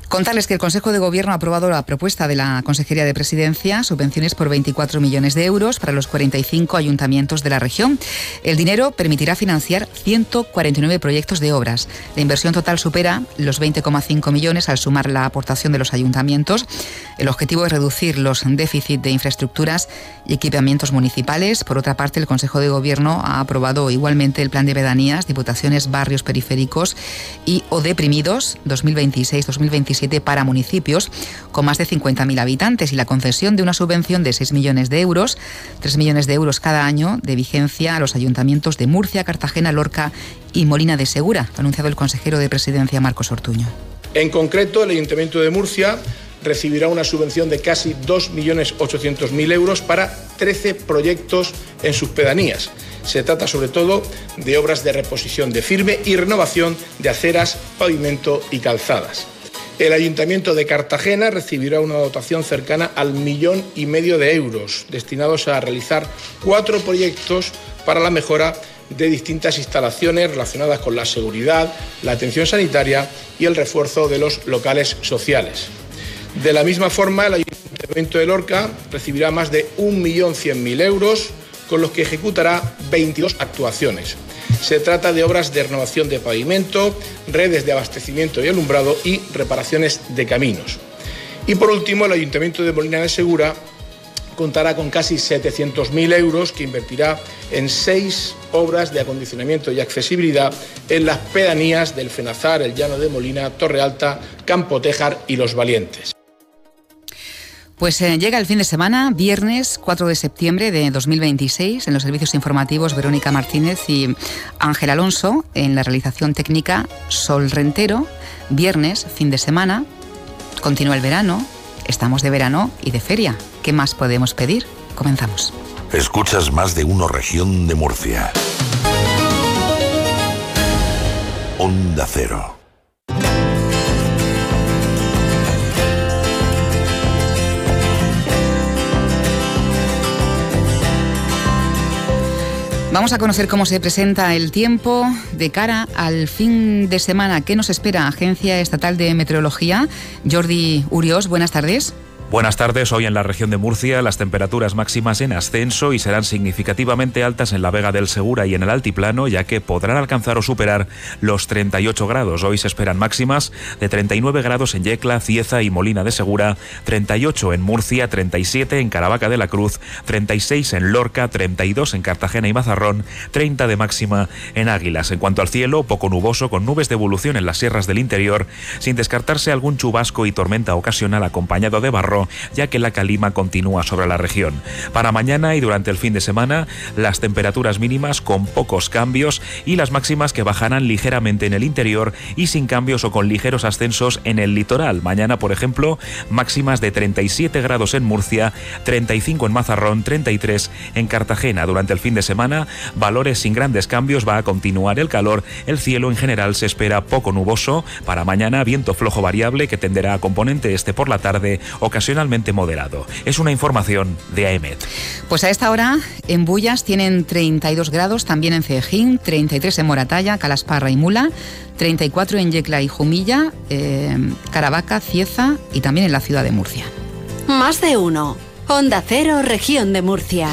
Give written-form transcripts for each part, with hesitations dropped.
Contarles que el Consejo de Gobierno ha aprobado la propuesta de la Consejería de Presidencia, subvenciones por 24 millones de euros para los 45 ayuntamientos de la región. El dinero permitirá financiar 149 proyectos de obras. La inversión total supera los 20,5 millones al sumar la aportación de los ayuntamientos. El objetivo es reducir los déficits de infraestructuras y equipamientos municipales. Por otra parte, el Consejo de Gobierno ha aprobado igualmente el Plan de Pedanías, Diputaciones, Barrios Periféricos y o Deprimidos 2026-2027 para municipios con más de 50.000 habitantes y la concesión de una subvención de 6 millones de euros, 3 millones de euros cada año de vigencia a los ayuntamientos de Murcia, Cartagena, Lorca y Molina de Segura, ha anunciado el consejero de Presidencia, Marcos Ortuño. En concreto, el Ayuntamiento de Murcia recibirá una subvención de casi 2.800.000 euros para 13 proyectos en sus pedanías. Se trata sobre todo de obras de reposición de firme y renovación de aceras, pavimento y calzadas. El Ayuntamiento de Cartagena recibirá una dotación cercana al 1,5 millones de euros destinados a realizar 4 proyectos para la mejora de distintas instalaciones relacionadas con la seguridad, la atención sanitaria y el refuerzo de los locales sociales. De la misma forma, el Ayuntamiento de Lorca recibirá más de 1.100.000 euros, con los que ejecutará 22 actuaciones. Se trata de obras de renovación de pavimento, redes de abastecimiento y alumbrado y reparaciones de caminos. Y por último, el Ayuntamiento de Molina de Segura contará con casi 700.000 euros que invertirá en 6 obras de acondicionamiento y accesibilidad en las pedanías del Fenazar, el Llano de Molina, Torre Alta, Campo Tejar y Los Valientes. Pues llega el fin de semana, viernes 4 de septiembre de 2026, en los servicios informativos Verónica Martínez y Ángel Alonso, en la realización técnica Sol Rentero. Viernes, fin de semana, continúa el verano, estamos de verano y de feria. ¿Qué más podemos pedir? Comenzamos. Escuchas Más de Uno Región de Murcia. Onda Cero. Vamos a conocer cómo se presenta el tiempo de cara al fin de semana. ¿Qué nos espera Agencia Estatal de Meteorología? Jordi Uriós, buenas tardes. Buenas tardes. Hoy en la región de Murcia las temperaturas máximas en ascenso y serán significativamente altas en la Vega del Segura y en el altiplano, ya que podrán alcanzar o superar los 38 grados. Hoy se esperan máximas de 39 grados en Yecla, Cieza y Molina de Segura, 38 en Murcia, 37 en Caravaca de la Cruz, 36 en Lorca, 32 en Cartagena y Mazarrón, 30 de máxima en Águilas. En cuanto al cielo, poco nuboso con nubes de evolución en las sierras del interior, sin descartarse algún chubasco y tormenta ocasional acompañado de barro, ya que la calima continúa sobre la región. Para mañana y durante el fin de semana, las temperaturas mínimas con pocos cambios y las máximas que bajarán ligeramente en el interior y sin cambios o con ligeros ascensos en el litoral. Mañana, por ejemplo, máximas de 37 grados en Murcia, 35 en Mazarrón, 33 en Cartagena. Durante el fin de semana, valores sin grandes cambios, va a continuar el calor. El cielo en general se espera poco nuboso. Para mañana, viento flojo variable que tenderá a componente este por la tarde, ocasionalmente moderado. Es una información de AEMET. Pues a esta hora en Bullas tienen 32 grados, también en Cejín, 33 en Moratalla, Calasparra y Mula, 34 en Yecla y Jumilla, Caravaca, Cieza y también en la ciudad de Murcia. Más de uno. Onda Cero, región de Murcia.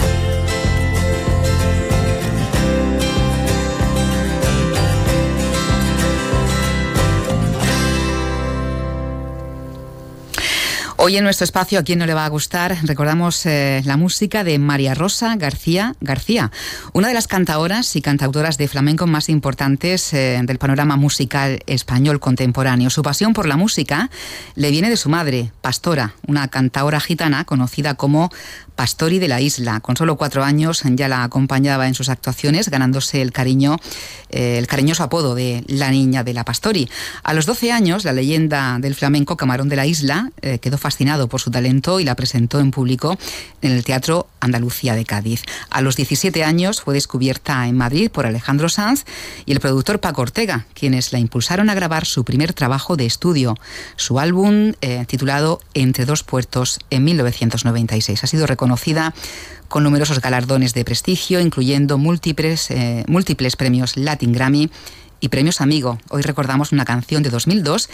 Hoy en nuestro espacio, ¿a quién no le va a gustar? Recordamos la música de María Rosa García, una de las cantaoras y cantautoras de flamenco más importantes del panorama musical español contemporáneo. Su pasión por la música le viene de su madre, Pastora, una cantaora gitana conocida como Pastori de la Isla. Con solo 4 años ya la acompañaba en sus actuaciones, ganándose el cariñoso apodo de la niña de la Pastori. A los 12 años, la leyenda del flamenco Camarón de la Isla quedó fascinado por su talento y la presentó en público en el Teatro Andalucía de Cádiz. A los 17 años fue descubierta en Madrid por Alejandro Sanz y el productor Paco Ortega, quienes la impulsaron a grabar su primer trabajo de estudio, su álbum titulado Entre dos puertos, en 1996. Ha sido reconocida con numerosos galardones de prestigio, incluyendo múltiples premios Latin Grammy y premios Amigo. Hoy recordamos una canción de 2002